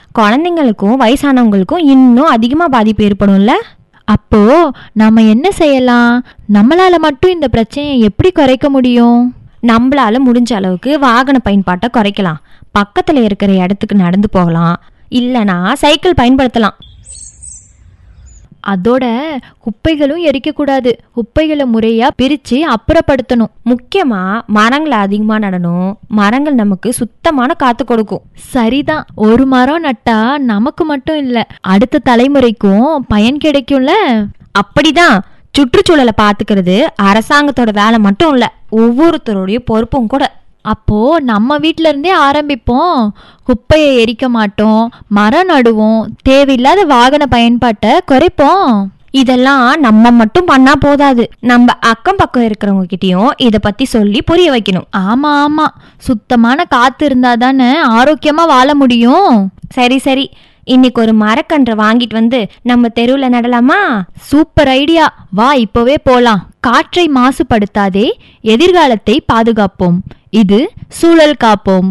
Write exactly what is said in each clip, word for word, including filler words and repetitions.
குழந்தைங்களுக்கும் வயசானவங்களுக்கும் இன்னும் அதிகமா பாதிப்பு ஏற்படும்ல. அப்போ நாம என்ன செய்யலாம்? நம்மளால மட்டும் இந்த பிரச்சனையை எப்படி குறைக்க முடியும்? நம்மளால முடிஞ்ச அளவுக்கு வாகன பயன்பாட்டை குறைக்கலாம். பக்கத்துல இருக்கிற இடத்துக்கு நடந்து போகலாம், இல்லனா சைக்கிள் பயன்படுத்தலாம். அதோட குப்பைகளும் எரிக்க கூடாது. குப்பைகளை முறையா பிரிச்சு அப்புறப்படுத்தணும். முக்கியமா மரங்களை அதிகமா நடணும். மரங்கள் நமக்கு சுத்தமான காத்து கொடுக்கும். சரிதான், ஒரு மரம் நட்டா நமக்கு மட்டும் இல்ல, அடுத்த தலைமுறைக்கும் பயன் கிடைக்கும்ல. அப்படிதான், சுற்றுச்சூழலை பாத்துக்கிறது அரசாங்கத்தோட வேலை மட்டும் இல்ல, ஒவ்வொருத்தருடைய பொறுப்பும் கூட. அப்போ நம்ம வீட்ல இருந்தே ஆரம்பிப்போம். குப்பையை எரிக்க மாட்டோம், மரம் நடுவோம், தேவையில்லாத வாகன பயன்பாட்டை குறைப்போம். இதெல்லாம் நம்ம மட்டும் பண்ணா போதாது, நம்ம அக்கம் பக்கம் இருக்கிறவங்க கிட்டயும் இத பத்தி சொல்லி புரிய வைக்கணும். ஆமா ஆமா, சுத்தமான காத்து இருந்தா தானே ஆரோக்கியமா வாழ முடியும். சரி சரி, இன்னைக்கு ஒரு மரக்கன்றை வாங்கிட்டு வந்து நம்ம தெருவுல நடலாமா? சூப்பர் ஐடியா, வா இப்பவே போலாம். காற்றை மாசுபடுத்தாதே, எதிர்காலத்தை பாதுகாப்போம். இது சூழல் காப்போம்.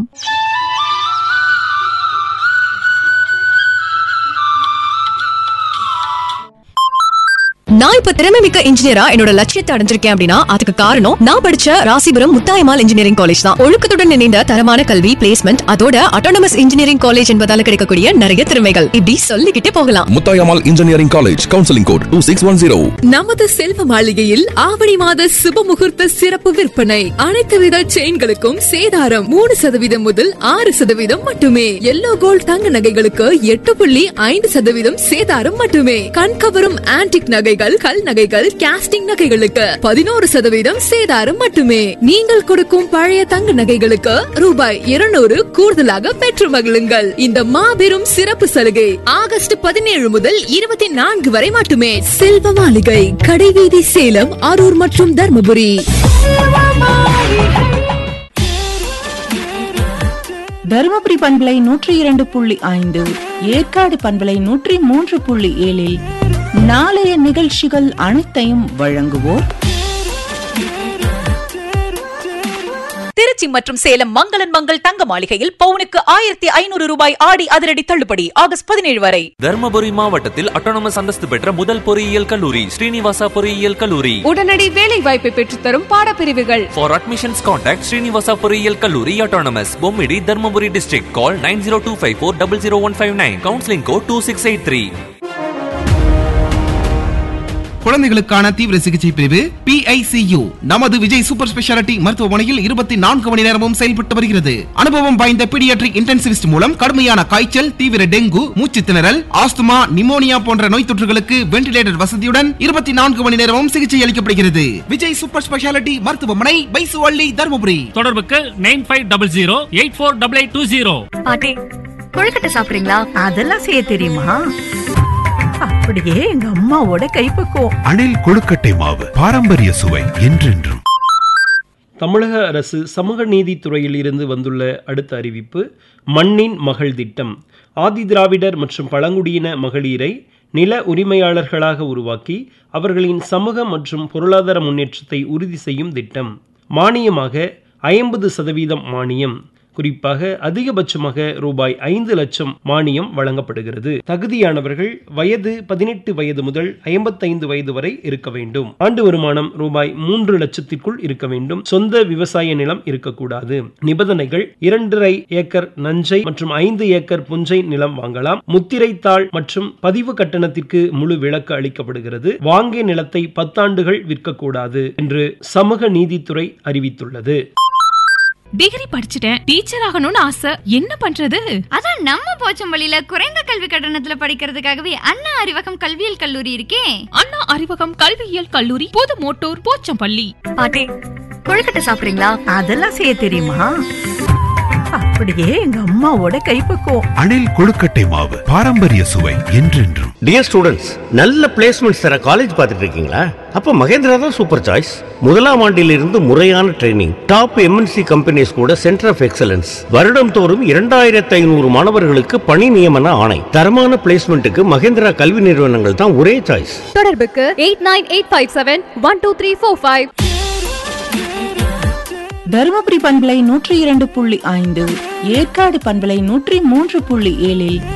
நான் இப்ப திறமை மிக்க இன்ஜினியரா என்னோட லட்சியத்தை அடைஞ்சிருக்கேன் அப்படின்னா அதுக்கு காரணம் நான் படிச்ச ராசிபுரம் முத்தாயம்மாள் இன்ஜினியரிங் காலேஜ் தான். ஒழுக்கத்துடன் இணைந்த தரமான கல்வி, பிளேஸ்மெண்ட், அதோட அட்டானமஸ் இன்ஜினியரிங் காலேஜ் என்பதால கிடைக்கக்கூடிய நிறைய திறமைகள் இப்படி சொல்லிக்கிட்டே போகலாம். Muthayammal engineering college, counselling code two six one zero. நமது செல்வ மாளிகையில் ஆவணி மாத சுப முகூர்த்த சிறப்பு விற்பனை. அனைத்து வித செயின்களுக்கும் சேதாரம் மூணு சதவீதம் முதல் ஆறு சதவீதம் மட்டுமே. எல்லோ கோல்ட் தங்க நகைகளுக்கு எட்டு புள்ளி ஐந்து சதவீதம் சேதாரம் மட்டுமே. கண்கவரும் ஆன்டிக் நகைகள், கல் நகைகள், காஸ்டிங் நகைகளுக்கு பதினோரு சதவீதம் சேதாரம் மட்டுமே. நீங்கள் கொடுக்கும் பழைய தங்க நகைகளுக்கு ரூபாய் இருநூறு கூடுதலாக பெற்று மகிழுங்கள். இந்த மாபெரும் சிறப்பு சலுகை ஆகஸ்ட் பதினேழு முதல் இருபத்தி நான்கு வரை மட்டுமே. செல்வ மாளிகை, கடைவீதி, சேலம், அரூர் மற்றும் தர்மபுரி. தருமபுரி பண்பலை நூற்றி இரண்டு புள்ளி ஐந்து, ஏற்காடு பண்பலை நூற்றி மூன்று புள்ளி ஏழில் நாளைய நிகழ்ச்சிகள் அனைத்தையும் வழங்குவோர் திருச்சி மற்றும் சேலம் மங்களன் மங்கள் தங்க மாளிகையில் பவுனுக்கு ஆயிரத்தி ஐநூறு ரூபாய் ஆடி அதிரடி தள்ளுபடி ஆகஸ்ட் பதினேழு வரை. தர்மபுரி மாவட்டத்தில் அட்டானமஸ் அந்தஸ்து பெற்ற முதல் பொறியியல் கல்லூரி ஸ்ரீனிவாசா பொறியியல் கல்லூரி. உடனடி வேலை வாய்ப்பை பெற்றுத்தரும் பாடப்பிரிவுகள். For admissions contact ஸ்ரீனிவாசா பொறியியல் கல்லூரி autonomous, Bommidi, Dharmapuri district. Call nine zero two five four zero zero one five nine. Counseling code two six eight three. குழந்தைகளுக்கான தீவிர சிகிச்சை பிரிவு பி ஐ சி யு நமது விஜய் சூப்பர் ஸ்பெஷாலிட்டி மருத்துவமனையில் இருபத்தி நான்கு மணி நேரமும் செயல்பட்டு வருகிறது. அனுபவம் வாய்ந்த பீடியாட்ரிக் இன்டென்சிவிஸ்ட் மூலம் கடுமையான காய்ச்சல், தீவிர டெங்கு, மூச்சு திணறல், ஆஸ்துமா, நிமோனியா போன்ற நோய் தொற்றுகளுக்கு வென்டிலேட்டர் வசதியுடன் இருபத்தி நான்கு மணி நேரமும் சிகிச்சை அளிக்கப்படுகிறது. விஜய் சூப்பர் ஸ்பெஷாலிட்டி மருத்துவமனை, பைசுவள்ளி, தர்மபுரி. தொடர்புக்கு nine five double zero eight four double eight two zero. பாட்டி, கொழுக்கட்டை சாப்பிடுறீங்களா? அதெல்லாம் செய்ய தெரியுமா? அப்படியே எங்க அம்மாவோட கைப்பக்குவம். அணில் கொழுக்கட்டை மாவு, பாரம்பரிய சுவை என்றென்றும். தமிழக அரசு சமூக நீதித்துறையில் இருந்து வந்துள்ள அடுத்த அறிவிப்பு, மண்ணின் மகள் திட்டம். ஆதி திராவிடர் மற்றும் பழங்குடியின மகளிரை நில உரிமையாளர்களாக உருவாக்கி அவர்களின் சமூக மற்றும் பொருளாதார முன்னேற்றத்தை உறுதி செய்யும் திட்டம். மானியமாக ஐம்பது சதவீதம் மானியம், குறிப்பாக அதிகபட்சமாக ரூபாய் ஐந்து லட்சம் மானியம் வழங்கப்படுகிறது. தகுதியானவர்கள் வயது பதினெட்டு வயது முதல் ஐம்பத்தைந்து வயது வரை இருக்க வேண்டும். ஆண்டு வருமானம் ரூபாய் மூன்று லட்சத்திற்குள் இருக்க வேண்டும். சொந்த விவசாய நிலம் இருக்கக்கூடாது. நிபந்தனைகள்: இரண்டரை ஏக்கர் நஞ்சை மற்றும் ஐந்து ஏக்கர் புஞ்சை நிலம் வாங்கலாம். முத்திரை தாள் மற்றும் பதிவு கட்டணத்திற்கு முழு விலக்கு அளிக்கப்படுகிறது. வாங்கிய நிலத்தை பத்தாண்டுகள் விற்கக்கூடாது என்று சமூக நீதித்துறை அறிவித்துள்ளது. டிகிரி படிச்சுட்டேன், டீச்சர் ஆகணும்னு ஆசை, என்ன பண்றது? அதான் நம்ம போச்சம்பள்ளியில குறைந்த கல்வி கட்டணத்துல படிக்கிறதுக்காகவே அண்ணா அறிவகம் கல்வியியல் கல்லூரி இருக்கே. அண்ணா அறிவகம் கல்வியியல் கல்லூரி, புது மோட்டூர், போச்சம்பள்ளி. பாட்டி, கொழுக்கட்டை சாப்பிடுறீங்களா? அதெல்லாம் செய்ய தெரியுமா? அப்படியே எங்க அம்மாவோட கைப்பக்குவம். அணில் கொழுக்கட்டை மாவு, பாரம்பரிய சுவை என்றென்றும். டியர் ஸ்டூடெண்ட்ஸ், நல்ல பிளேஸ்மெண்ட்ஸ் தர காலேஜ் பார்த்துட்டு இருக்கீங்களா? அப்ப மகேந்திரா தான் சூப்பர் சாய்ஸ். முதலாம் ஆண்டிலிருந்து முறையான training, top M N C companies கூட சென்டர் ஆஃப் எக்ஸலன்ஸ், வருடம் தோறும் இரண்டாயிரத்தி ஐநூறு மாணவர்களுக்கு பணி நியமன ஆணை. தரமான பிளேஸ்மெண்ட்டுக்கு மகேந்திரா கல்வி நிறுவனங்கள் தான் ஒரே சாய்ஸ். தொடர்புக்கு eight nine eight five seven one two three four five. Dharmapuri பண்பலை நூற்றி இரண்டு புள்ளி ஐந்து, ஏற்காடு பண்பலை நூற்றி மூன்று புள்ளி ஏழில்